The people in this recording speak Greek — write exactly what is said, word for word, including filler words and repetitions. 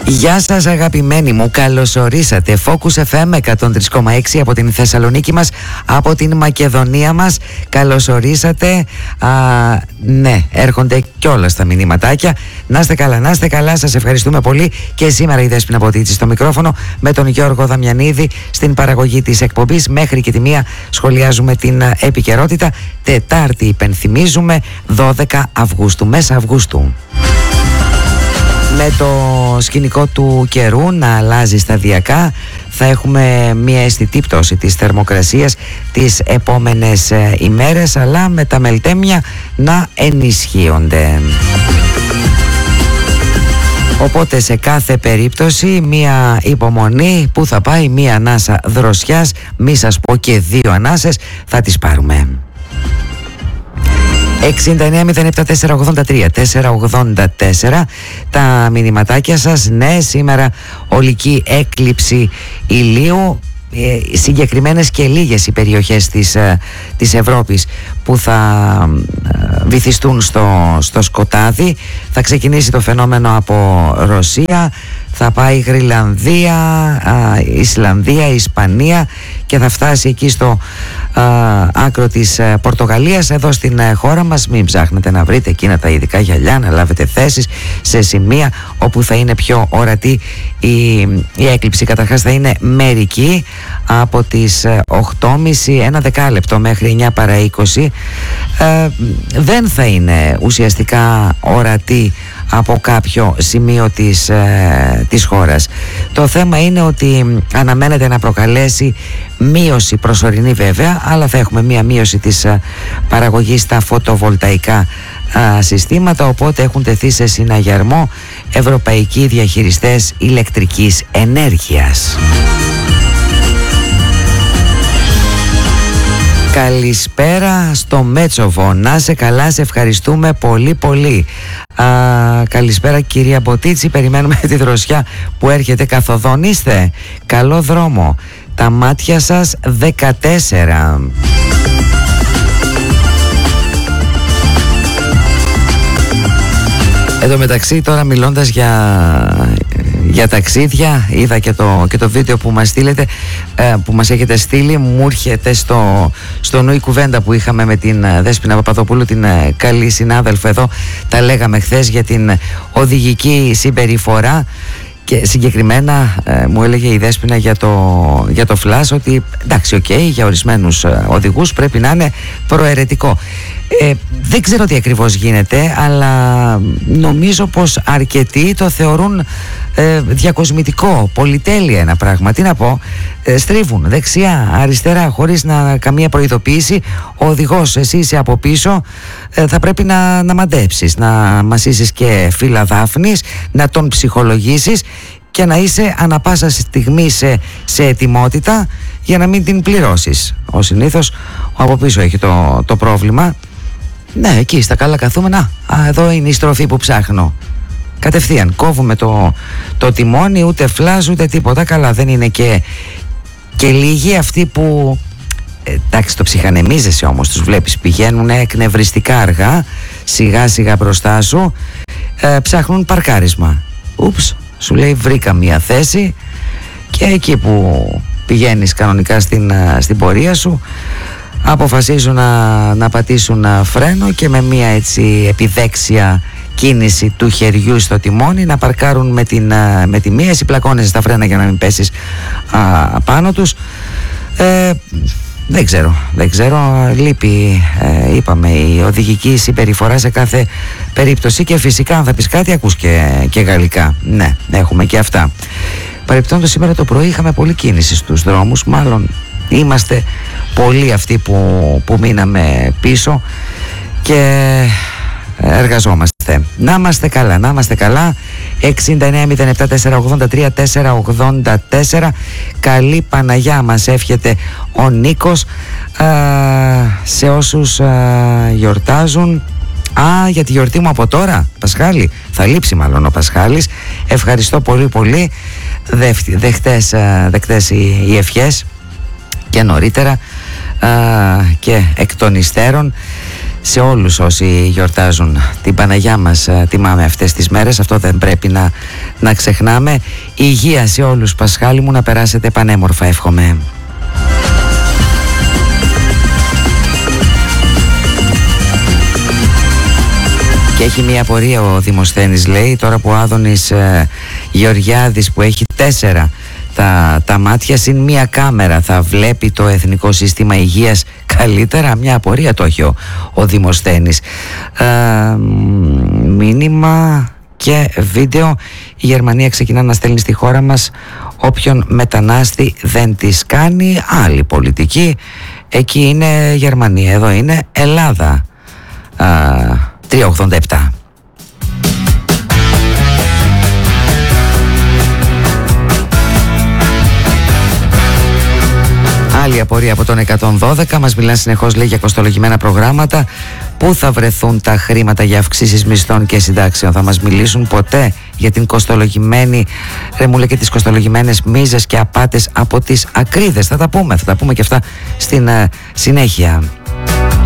Γεια σας αγαπημένοι μου, καλώς ορίσατε. Focus εφ εμ εκατόν τρία κόμμα έξι από την Θεσσαλονίκη μας, από την Μακεδονία μας. Καλώς ορίσατε. Α, ναι, έρχονται κιόλας τα μηνύματάκια. Να είστε καλά, να είστε καλά, σας ευχαριστούμε πολύ. Και σήμερα η Δέσποινα Ποτίτση στο μικρόφωνο, με τον Γιώργο Δαμιανίδη στην παραγωγή της εκπομπής. Μέχρι και τη μία σχολιάζουμε την επικαιρότητα. Τετάρτη, υπενθυμίζουμε, δώδεκα Αυγούστου, μέσα Αυγούστου. Με το σκηνικό του καιρού να αλλάζει σταδιακά, θα έχουμε μια αισθητή πτώση της θερμοκρασίας τις επόμενες ημέρες, αλλά με τα μελτέμια να ενισχύονται. Οπότε σε κάθε περίπτωση μια υπομονή, που θα πάει μια ανάσα δροσιάς, μη σας πω και δύο ανάσες, θα τις πάρουμε. εξήντα εννέα μηδέν επτά τετρακόσια ογδόντα τρία τετρακόσια ογδόντα τέσσερα τα μηνυματάκια σας. Ναι, σήμερα ολική έκλειψη ηλίου, ε, συγκεκριμένες και λίγες οι περιοχές της, ε, της Ευρώπης που θα ε, βυθιστούν στο, στο σκοτάδι. Θα ξεκινήσει το φαινόμενο από Ρωσία, θα πάει Γρυλανδία, α, Ισλανδία, Ισπανία και θα φτάσει εκεί στο α, άκρο της α, Πορτογαλίας. Εδώ στην α, χώρα μας μην ψάχνετε να βρείτε εκείνα τα ειδικά γυαλιά, να λάβετε θέσεις σε σημεία όπου θα είναι πιο ορατή η, η έκλειψη. Καταρχάς θα είναι μερική από τις οκτώ και μισή, ένα δεκάλεπτο μέχρι εννιά παρά είκοσι. Ε, δεν θα είναι ουσιαστικά ορατή από κάποιο σημείο της, ε, της χώρας. Το θέμα είναι ότι αναμένεται να προκαλέσει μείωση προσωρινή βέβαια, αλλά θα έχουμε μία μείωση της ε, παραγωγής στα φωτοβολταϊκά ε, συστήματα, οπότε έχουν τεθεί σε συναγερμό ευρωπαϊκοί διαχειριστές ηλεκτρικής ενέργειας. Καλησπέρα στο Μέτσοβο. Να σε καλά, σε ευχαριστούμε πολύ πολύ. Α, καλησπέρα κυρία Μποτίτση, περιμένουμε τη δροσιά που έρχεται καθοδόν. Είστε, καλό δρόμο. Τα μάτια σας δεκατέσσερα. Εδώ μεταξύ, τώρα μιλώντας για, για ταξίδια, είδα και το, και το βίντεο που μας στείλετε, ε, που μας έχετε στείλει. Μου έρχεται στο, στο νου η κουβέντα που είχαμε με την Δέσποινα Παπαδοπούλου, την ε, καλή συνάδελφο εδώ. Τα λέγαμε χθες για την οδηγική συμπεριφορά. Και συγκεκριμένα ε, μου έλεγε η Δέσποινα για το, για το φλας ότι εντάξει, οκ, okay, για ορισμένους ε, οδηγούς πρέπει να είναι προαιρετικό. Ε, δεν ξέρω τι ακριβώς γίνεται, αλλά νομίζω πως αρκετοί το θεωρούν ε, διακοσμητικό, πολυτέλεια ένα πράγμα. Τι να πω, ε, στρίβουν δεξιά, αριστερά, χωρίς να, καμία προειδοποίηση. Ο οδηγός, εσύ είσαι από πίσω, ε, θα πρέπει να, να μαντέψεις, να μασίσεις και φύλλα δάφνης, να τον ψυχολογήσεις και να είσαι ανα πάσα στιγμή σε, σε ετοιμότητα για να μην την πληρώσεις. Ο συνήθως ο από πίσω έχει το, το πρόβλημα. Ναι, εκεί στα καλά καθούμενα. Α, εδώ είναι η στροφή που ψάχνω. Κατευθείαν κόβουμε το, το τιμόνι, ούτε φλάζ ούτε τίποτα. Καλά, δεν είναι και, και λίγοι αυτοί που ε, εντάξει, το ψυχανεμίζεσαι όμως, τους βλέπεις, πηγαίνουν εκνευριστικά αργά, σιγά σιγά μπροστά σου, ε, ψάχνουν παρκάρισμα. Ούψ, σου λέει βρήκα μια θέση, και εκεί που πηγαίνεις κανονικά στην, στην πορεία σου, αποφασίζουν να, να πατήσουν φρένο και με μια έτσι επιδέξια κίνηση του χεριού στο τιμόνι να παρκάρουν με, την, με τη μία. Εσύ πλακώνεσαι στα φρένα για να μην πέσεις α, πάνω τους. ε, δεν ξέρω, δεν ξέρω, λείπει ε, είπαμε η οδηγική συμπεριφορά σε κάθε περίπτωση, και φυσικά αν θα πεις κάτι ακούς και, και γαλλικά. Ναι, έχουμε και αυτά. Παρεπτόντως σήμερα το πρωί είχαμε πολλή κίνηση στους δρόμους, μάλλον είμαστε πολλοί αυτοί που, που μείναμε πίσω και εργαζόμαστε. Να είμαστε καλά, να είμαστε καλά. Εξήντα εννέα μηδέν επτά τετρακόσια ογδόντα τρία τετρακόσια ογδόντα τέσσερα. Καλή Παναγιά μας εύχεται ο Νίκος. Α, σε όσους α, γιορτάζουν. Α, για τη γιορτή μου από τώρα, Πασχάλη, θα λείψει μάλλον ο Πασχάλης. Ευχαριστώ πολύ πολύ. Δεχτές, δεκτές οι, οι ευχές και νωρίτερα α, και εκ των υστέρων. σε όλους όσοι γιορτάζουν την Παναγιά μας. Τιμάμε αυτές τις μέρες, αυτό δεν πρέπει να, να ξεχνάμε. Υγεία σε όλους, Πασχάλη μου, να περάσετε πανέμορφα, εύχομαι. Και έχει μία απορία ο Δημοσθένης, λέει, τώρα που ο Άδωνης ε, Γεωργιάδης, που έχει τέσσερα τα, τα μάτια συν μία κάμερα, θα βλέπει το Εθνικό Σύστημα Υγείας καλύτερα? Μια απορία το έχει ο, ο Δημοσθένης. Ε, μήνυμα και βίντεο. Η Γερμανία ξεκινά να στέλνει στη χώρα μας όποιον μετανάστη δεν της κάνει. Άλλη πολιτική. Εκεί είναι Γερμανία, εδώ είναι Ελλάδα. Ε, τρία ογδόντα επτά. Άλλη απορία από τον εκατόν δώδεκα. Μας μιλάνε συνεχώς, λέει, για κοστολογημένα προγράμματα. Πού θα βρεθούν τα χρήματα για αυξήσεις μισθών και συντάξεων? Θα μας μιλήσουν ποτέ για την κοστολογημένη, ρε μου λέει, και τις κοστολογημένες μίζες και απάτες από τις ακρίδες? Θα τα πούμε, θα τα πούμε και αυτά στην uh, συνέχεια.